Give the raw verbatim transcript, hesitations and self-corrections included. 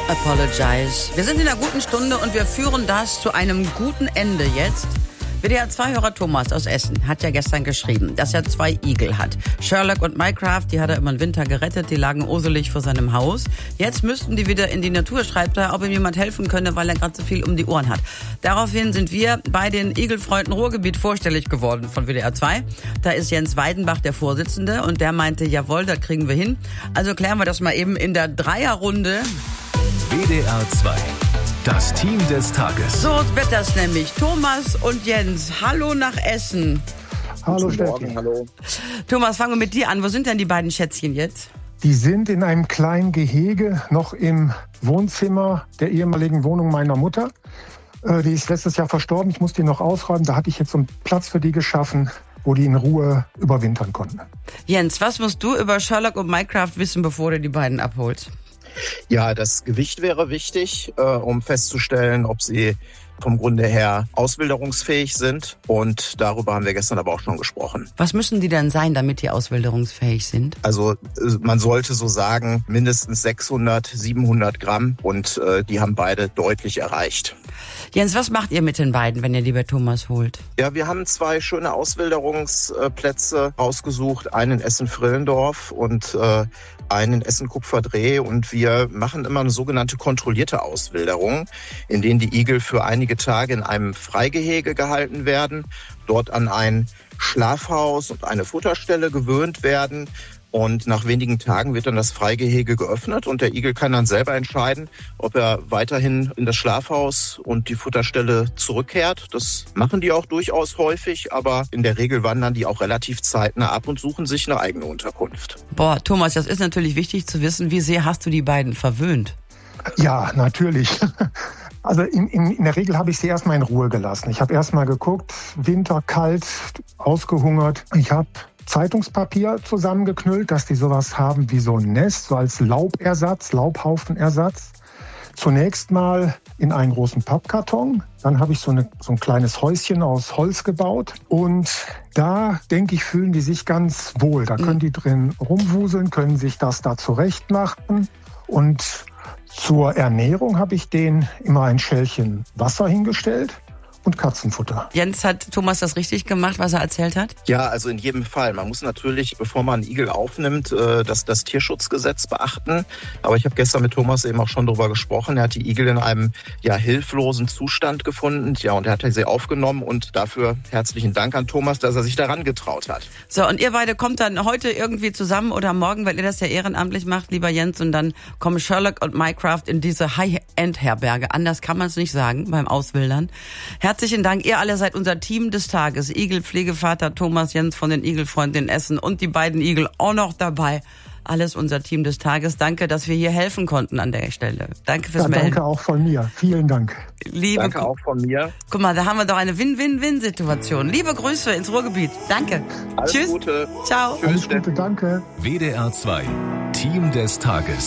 Apologize. Wir sind in einer guten Stunde und wir führen das zu einem guten Ende jetzt. W D R zwei Hörer Thomas aus Essen hat ja gestern geschrieben, dass er zwei Igel hat. Sherlock und Minecraft, die hat er immer im Winter gerettet, die lagen oselig vor seinem Haus. Jetzt müssten die wieder in die Natur, schreibt er, ob ihm jemand helfen könne, weil er gerade so viel um die Ohren hat. Daraufhin sind wir bei den Igelfreunden Ruhrgebiet vorstellig geworden von W D R zwei. Da ist Jens Weidenbach der Vorsitzende und der meinte, jawohl, das kriegen wir hin. Also klären wir das mal eben in der Dreierrunde. W D R zwei. Das Team des Tages. So wird das nämlich. Thomas und Jens, hallo nach Essen. Hallo Steffi. Hallo. Thomas, fangen wir mit dir an. Wo sind denn die beiden Schätzchen jetzt? Die sind in einem kleinen Gehege noch im Wohnzimmer der ehemaligen Wohnung meiner Mutter. Die ist letztes Jahr verstorben. Ich musste die noch ausräumen. Da hatte ich jetzt so einen Platz für die geschaffen, wo die in Ruhe überwintern konnten. Jens, was musst du über Sherlock und Minecraft wissen, bevor du die beiden abholst? Ja, das Gewicht wäre wichtig, äh, um festzustellen, ob sie vom Grunde her auswilderungsfähig sind. Und darüber haben wir gestern aber auch schon gesprochen. Was müssen die denn sein, damit die auswilderungsfähig sind? Also man sollte so sagen, mindestens sechshundert, siebenhundert Gramm. Und äh, die haben beide deutlich erreicht. Jens, was macht ihr mit den beiden, wenn ihr die bei Thomas holt? Ja, wir haben zwei schöne Auswilderungsplätze rausgesucht. Einen in Essen-Frillendorf und äh, einen in Essen-Kupferdreh. Und wir machen immer eine sogenannte kontrollierte Auswilderung, in denen die Igel für einige Tage in einem Freigehege gehalten werden, dort an ein Schlafhaus und eine Futterstelle gewöhnt werden. Und nach wenigen Tagen wird dann das Freigehege geöffnet und der Igel kann dann selber entscheiden, ob er weiterhin in das Schlafhaus und die Futterstelle zurückkehrt. Das machen die auch durchaus häufig, aber in der Regel wandern die auch relativ zeitnah ab und suchen sich eine eigene Unterkunft. Boah, Thomas, das ist natürlich wichtig zu wissen. Wie sehr hast du die beiden verwöhnt? Ja, natürlich. Also in, in, in der Regel habe ich sie erstmal in Ruhe gelassen. Ich habe erstmal geguckt, Winter, kalt, ausgehungert. Ich habe Zeitungspapier zusammengeknüllt, dass die sowas haben wie so ein Nest, so als Laubersatz, Laubhaufenersatz. Zunächst mal in einen großen Pappkarton. Dann habe ich so, eine, so ein kleines Häuschen aus Holz gebaut. Und da, denke ich, fühlen die sich ganz wohl. Da können die drin rumwuseln, können sich das da zurecht machen. Und zur Ernährung habe ich denen immer ein Schälchen Wasser hingestellt und Katzenfutter. Jens, hat Thomas das richtig gemacht, was er erzählt hat? Ja, also in jedem Fall. Man muss natürlich, bevor man einen Igel aufnimmt, das, das Tierschutzgesetz beachten. Aber ich habe gestern mit Thomas eben auch schon darüber gesprochen. Er hat die Igel in einem ja, hilflosen Zustand gefunden. Ja, und er hat sie aufgenommen. Und dafür herzlichen Dank an Thomas, dass er sich daran getraut hat. So, und ihr beide kommt dann heute irgendwie zusammen oder morgen, weil ihr das ja ehrenamtlich macht, lieber Jens. Und dann kommen Sherlock und Minecraft in diese High-End-Herberge. Anders kann man es nicht sagen beim Auswildern. Herzlichen Dank. Ihr alle seid unser Team des Tages. Igelpflegevater Thomas Jens von den Igelfreunden in Essen und die beiden Igel auch noch dabei. Alles unser Team des Tages. Danke, dass wir hier helfen konnten an der Stelle. Danke fürs ja, Melden. Danke auch von mir. Vielen Dank. Liebe danke auch von mir. Guck mal, da haben wir doch eine Win-Win-Win-Situation. Liebe Grüße ins Ruhrgebiet. Danke. Alles Tschüss. Gute. Ciao. Alles Gute, danke. W D R zwei. Team des Tages.